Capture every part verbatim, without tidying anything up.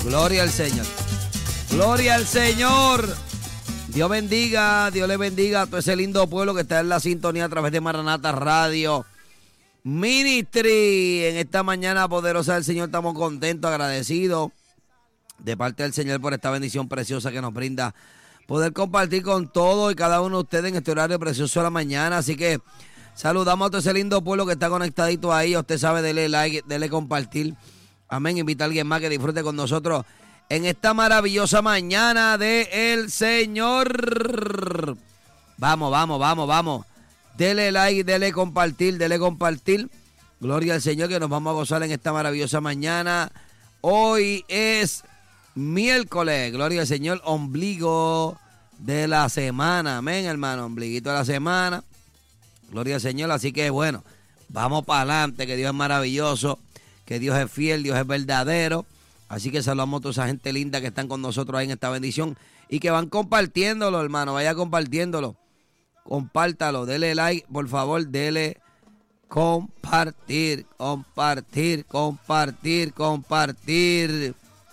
Gloria al Señor. Gloria al Señor. Dios bendiga, Dios le bendiga a todo ese lindo pueblo que está en la sintonía a través de Maranata Radio Ministry. En esta mañana poderosa del Señor estamos contentos, agradecidos de parte del Señor por esta bendición preciosa que nos brinda poder compartir con todos y cada uno de ustedes en este horario precioso de la mañana. Así que saludamos a todo ese lindo pueblo que está conectadito ahí. Usted sabe, dele like, dele compartir. Amén. Invita a alguien más que disfrute con nosotros en esta maravillosa mañana de el Señor. Vamos, vamos, vamos, vamos. Dele like, dele compartir, dele compartir. Gloria al Señor, que nos vamos a gozar en esta maravillosa mañana. Hoy es miércoles, gloria al Señor, ombligo de la semana. Amén, hermano, ombliguito de la semana. Gloria al Señor, así que bueno, vamos para adelante, que Dios es maravilloso, que Dios es fiel, Dios es verdadero. Así que saludamos a toda esa gente linda que están con nosotros ahí en esta bendición y que van compartiéndolo, hermano. Vaya compartiéndolo. Compártalo. Dele like, por favor. Dele compartir, compartir, compartir, compartir.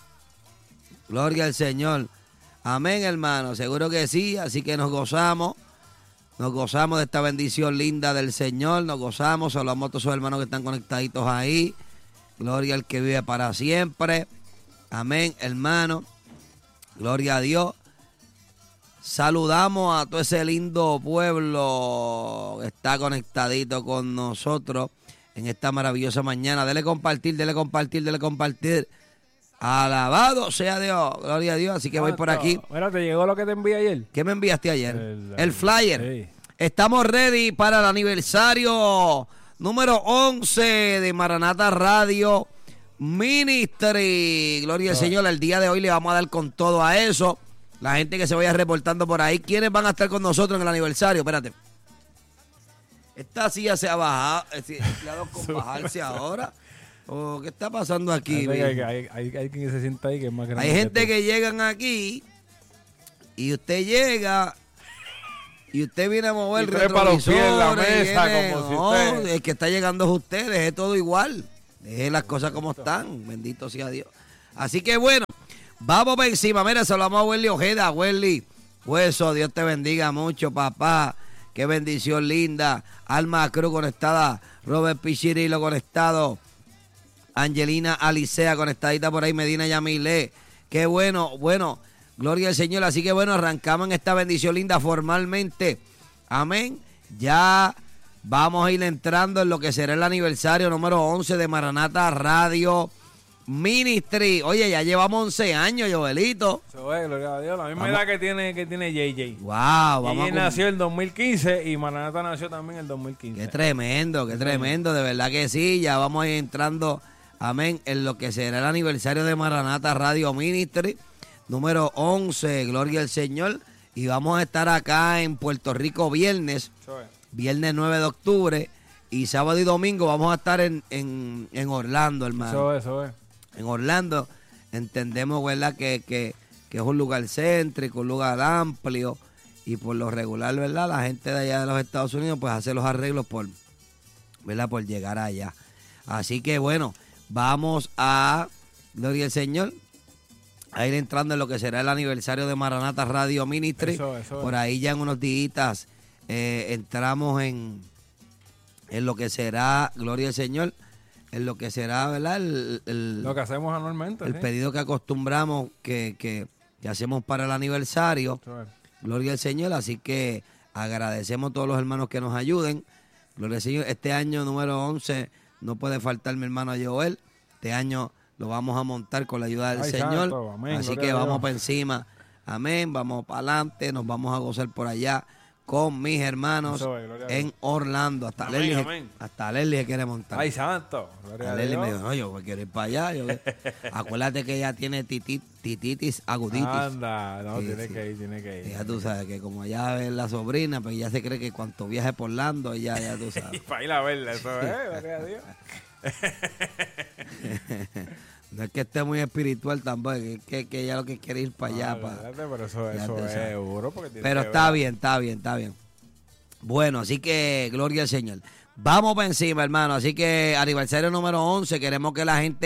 Gloria al Señor. Amén, hermano. Seguro que sí. Así que nos gozamos. Nos gozamos de esta bendición linda del Señor. Nos gozamos. Saludamos a todos esos hermanos que están conectaditos ahí. Gloria al que vive para siempre. Amén, hermano. Gloria a Dios. Saludamos a todo ese lindo pueblo que está conectadito con nosotros en esta maravillosa mañana. Dele compartir, dele compartir, dele compartir. Alabado sea Dios. Gloria a Dios. Así que voy por aquí. Mira, ¿te llegó lo que te envié ayer? ¿Qué me enviaste ayer? El, el flyer. Sí. Estamos ready para el aniversario número once de Maranata Radio Ministry. Gloria al Señor. El día de hoy le vamos a dar con todo a eso. La gente que se vaya reportando por ahí. ¿Quiénes van a estar con nosotros en el aniversario? Espérate. Esta silla se ha bajado. Es decir, empleado con bajarse ahora. ¿O qué está pasando aquí? Hay, hay, hay, hay, hay quien se sienta ahí que es más grande. Hay gente que, que llegan aquí y usted llega y usted viene a mover y el retrovisor. los pies en la mesa, viene, como si no, usted... el que está llegando es ustedes, es todo igual. Deje las cosas como están. Bendito sea Dios. Así que bueno, vamos por encima. Mira, saludamos a Welly Ojeda. Welly, hueso, Dios te bendiga mucho, papá. Qué bendición linda. Alma Cruz conectada. Robert Pichirilo conectado. Angelina Alicea conectadita por ahí. Medina Yamile. Qué bueno, bueno. Gloria al Señor. Así que bueno, arrancamos en esta bendición linda formalmente. Amén. Ya vamos a ir entrando en lo que será el aniversario número once de Maranata Radio Ministry. Oye, ya llevamos once años, Joelito. Eso es, gloria a Dios. La misma Vamos. edad que tiene, que tiene J J. Wow, vamos J J a cum- nació en el dos mil quince y Maranata nació también en el dos mil quince. Qué tremendo, qué tremendo, de verdad que sí. Ya vamos a ir entrando, amén, en lo que será el aniversario de Maranata Radio Ministry número once, gloria al Señor. Y vamos a estar acá en Puerto Rico viernes, Eso es. viernes nueve de octubre. Y sábado y domingo vamos a estar en, en, en Orlando, hermano. Eso es, eso es. En Orlando entendemos, ¿verdad?, que, que, que es un lugar céntrico, un lugar amplio. Y por lo regular, ¿verdad?, la gente de allá de los Estados Unidos pues hace los arreglos por, ¿verdad?, por llegar allá. Así que bueno, vamos a, gloria al Señor, a ir entrando en lo que será el aniversario de Maranata Radio Ministry. Eso, eso Por es. ahí ya en unos días eh, entramos en, en lo que será, gloria al Señor, en lo que será, ¿verdad?, el, el, Lo que hacemos anualmente. el sí. pedido que acostumbramos, que, que, que hacemos para el aniversario. Eso es. Gloria al Señor. Así que agradecemos a todos los hermanos que nos ayuden. Gloria al Señor. Este año número once no puede faltar mi hermano Joel. Este año lo vamos a montar con la ayuda del Ay, Señor. santo, amén, Así gloria que a Dios. vamos para encima. Amén. Vamos para adelante. Nos vamos a gozar por allá con mis hermanos Eso es, gloria a en Dios. Orlando. Hasta Amén, Leslie, amén. hasta Leslie se quiere montar. Ay, santo. Gloria A a Leslie me Dios. dijo, no, yo quiero ir para allá. Yo- acuérdate que ella tiene titi- tititis aguditis. Anda, no, Sí, tiene sí. que ir, tiene que Y ir. ya tú sabes que como ella es la sobrina, pues ya se cree que cuanto viaje por Orlando, ella ya tú Y sabes. para ir a verla, eso es, gloria a Dios. No es que esté muy espiritual tampoco, es que, que ella lo que quiere ir para allá. Ah, para... espérate, pero eso, ya eso tú es sabes. seguro. Porque tiene Pero que está ver. bien, está bien, está bien. Bueno, así que gloria al Señor. Vamos para encima, hermano. Así que aniversario número once, queremos que la gente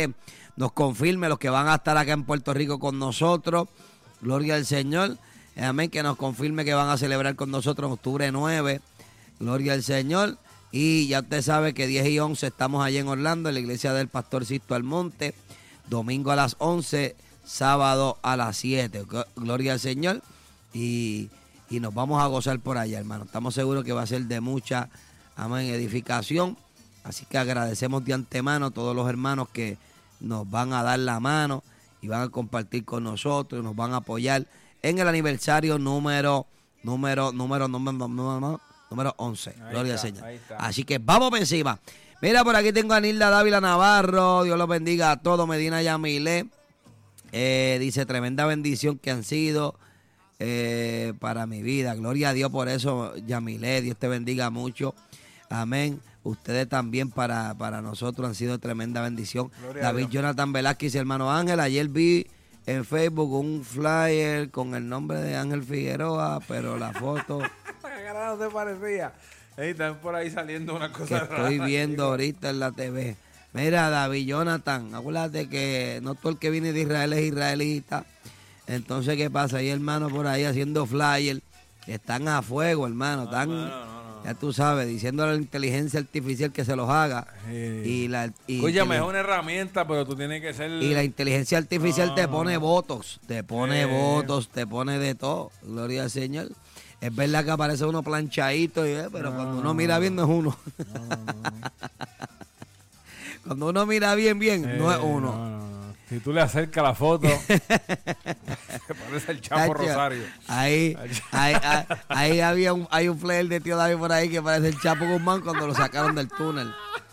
nos confirme los que van a estar acá en Puerto Rico con nosotros. Gloria al Señor. Amén, que nos confirme que van a celebrar con nosotros en octubre nueve. Gloria al Señor. Y ya usted sabe que diez y once estamos allá en Orlando, en la iglesia del Pastor Sisto Almonte. Domingo a las once, sábado a las siete. Gloria al Señor. Y, y nos vamos a gozar por allá, hermano. Estamos seguros que va a ser de mucha, amén, edificación. Así que agradecemos de antemano a todos los hermanos que nos van a dar la mano y van a compartir con nosotros, nos van a apoyar en el aniversario número, número, número, número, número, número once. Ahí Gloria al está, Señor. ahí está. Así que vamos por encima. Mira, por aquí tengo a Nilda Dávila Navarro. Dios los bendiga a todos. Medina Yamilé. Eh, dice, tremenda bendición que han sido eh, para mi vida. Gloria a Dios por eso, Yamilé. Dios te bendiga mucho. Amén. Ustedes también para, para nosotros han sido tremenda bendición. Gloria David Jonathan Velázquez y hermano Ángel. Ayer vi en Facebook un flyer con el nombre de Ángel Figueroa, pero la foto La cara no te parecía. Ey, están por ahí saliendo una que cosa estoy rara, viendo chico. ahorita en la T V. Mira, David Jonathan, acuérdate que no todo el que viene de Israel es israelita. Entonces, ¿qué pasa? Hay hermanos por ahí haciendo flyer, están a fuego, hermano. No, Están, no, no, no. ya tú sabes, diciendo a la inteligencia artificial que se los haga. Sí. Y la, y Escúchame, es inteli- una herramienta, pero tú tienes que ser... y la inteligencia artificial No, te no, pone no. votos, te pone Sí. votos, te pone de todo. Gloria al Señor. Es verdad que aparece uno planchadito, y, eh, pero No, cuando uno mira bien no es uno. No, no, no. Cuando uno mira bien, bien, no es Eh, uno. no, no, no. Si tú le acercas la foto, se parece el Chapo Chacho, Rosario. Ahí, ahí, ahí, ahí había un, hay un flyer de tío David por ahí que parece el Chapo Guzmán cuando lo sacaron del túnel.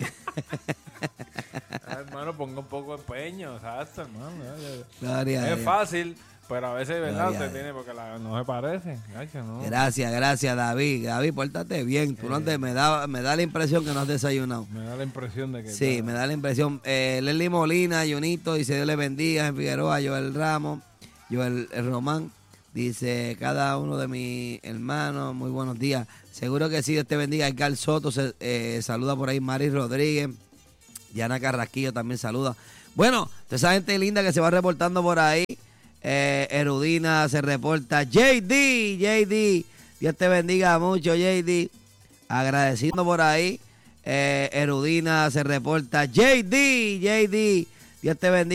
Ah, hermano, ponga un poco de empeño, exacto, hermano. Ya, ya, ya. Gloria a Es Dios. fácil, pero a veces, ¿verdad? Gloria a Usted Dios. tiene, porque la- no se parecen. Gacho, no. Gracias, gracias David. David, pórtate bien. Tú no te, me, da, me da la impresión que no has desayunado. Me da la impresión de que... Sí, está- me da la impresión. Eh, Leslie Molina, Junito, dice Dios le bendiga. En Figueroa, Joel Ramos, Joel Román, dice cada uno de mis hermanos, muy buenos días. Seguro que sí, Dios te bendiga. Edgar Soto, se, eh, saluda por ahí. Mari Rodríguez, Diana Carrasquillo también saluda. Bueno, toda esa gente linda que se va reportando por ahí. Eh, Erudina se reporta. J D, J D, Dios te bendiga mucho, J D. Agradeciendo por ahí. Eh, Erudina se reporta. J D, J D, Dios te bendiga.